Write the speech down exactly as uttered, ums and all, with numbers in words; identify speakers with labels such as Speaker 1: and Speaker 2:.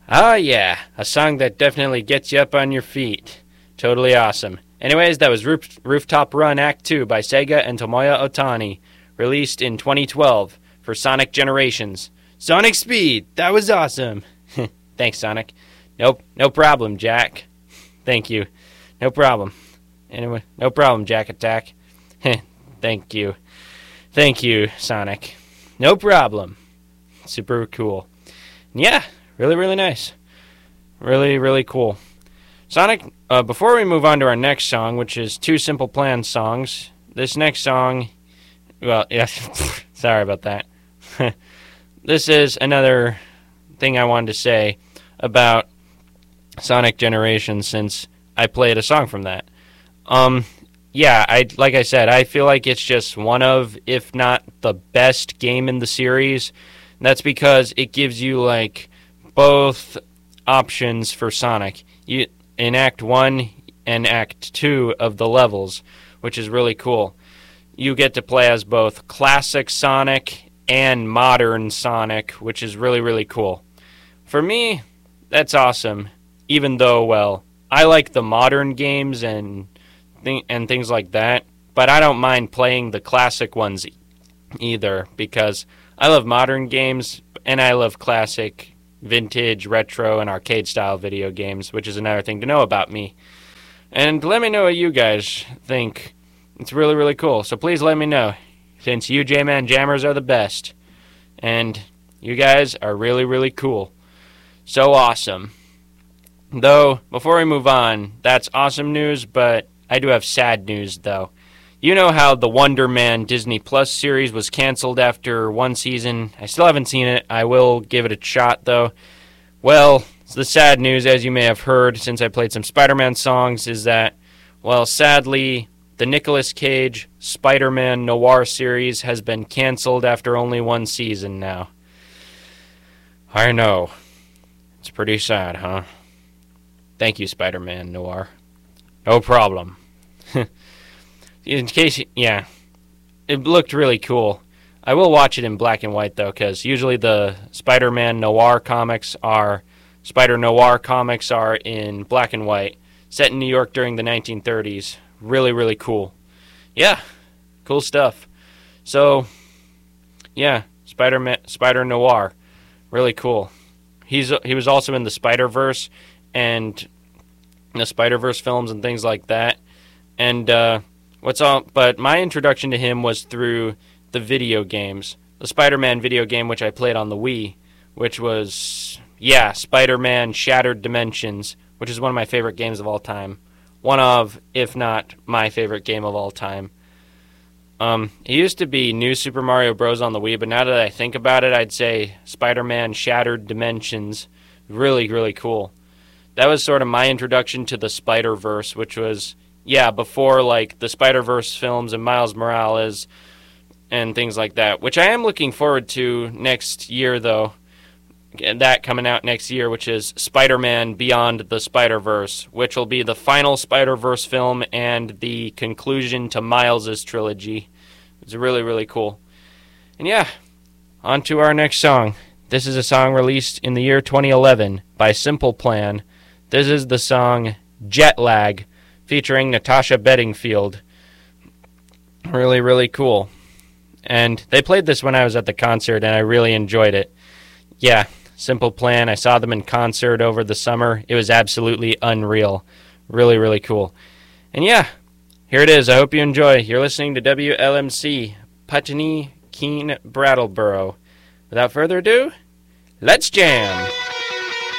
Speaker 1: Ah, yeah, a song that definitely gets you up on your feet. Totally awesome. Anyways, that was Roof- Rooftop Run Act two by Sega and Tomoya Otani, released in twenty twelve for Sonic Generations. Sonic Speed! That was awesome! Thanks, Sonic. Nope, no problem, Jack. Thank you. No problem. Anyway, no problem, Jack Attack. Thank you. Thank you, Sonic. No problem. Super cool. Yeah, really, really nice. Really, really cool. Sonic, uh, before we move on to our next song, which is two Simple Plan songs, this next song, well, yeah, sorry about that. This is another thing I wanted to say about Sonic Generations since I played a song from that. Um, yeah, I like I said, I feel like it's just one of, if not the best game in the series. And that's because it gives you like both options for Sonic. You in Act one and Act two of the levels, which is really cool. You get to play as both classic Sonic and modern Sonic, which is really, really cool. For me, that's awesome, even though, well, I like the modern games and th- and things like that, but I don't mind playing the classic ones e- either, because I love modern games, and I love classic, vintage, retro, and arcade-style video games, which is another thing to know about me. And let me know what you guys think. It's really, really cool, so please let me know, since you J-Man Jammers are the best. And you guys are really, really cool. So awesome. Though, before we move on, that's awesome news, but I do have sad news, though. You know how the Wonder Man Disney Plus series was canceled after one season? I still haven't seen it. I will give it a shot, though. Well, the sad news, as you may have heard since I played some Spider-Man songs, is that, well, sadly, the Nicolas Cage Spider-Man Noir series has been canceled after only one season now. I know. It's pretty sad, huh? Thank you, Spider-Man Noir. No problem. In case, you, yeah, it looked really cool. I will watch it in black and white, though, because usually the Spider-Man Noir comics are, Spider Noir comics are in black and white, set in New York during the nineteen thirties. Really, really cool. Yeah, cool stuff. So, yeah, Spider-Man, Spider Noir, really cool. He's he was also in the Spider-Verse and the Spider-Verse films and things like that. And uh, what's all? But my introduction to him was through the video games, the Spider-Man video game, which I played on the Wii, which was yeah, Spider-Man Shattered Dimensions, which is one of my favorite games of all time. One of, if not my favorite game of all time. Um, it used to be New Super Mario Bros. On the Wii, but now that I think about it, I'd say Spider-Man Shattered Dimensions. Really, really cool. That was sort of my introduction to the Spider-Verse, which was, yeah, before, like, the Spider-Verse films and Miles Morales and things like that, which I am looking forward to next year, though. And that coming out next year, which is Spider-Man Beyond the Spider-Verse, which will be the final Spider-Verse film and the conclusion to Miles' trilogy. It's really, really cool. And yeah, on to our next song. This is a song released in the year twenty eleven by Simple Plan. This is the song Jet Lag, featuring Natasha Bedingfield. Really, really cool. And they played this when I was at the concert, and I really enjoyed it. Yeah, Simple Plan. I saw them in concert over the summer. It was absolutely unreal. Really, really cool. And yeah, here it is. I hope you enjoy. You're listening to W L M C, Putney, Keene, Brattleboro. Without further ado, let's jam!